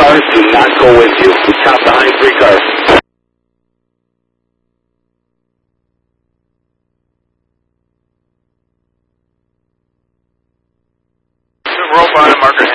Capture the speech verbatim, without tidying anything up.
cars do not go with you. Top behind three cars. Robot marker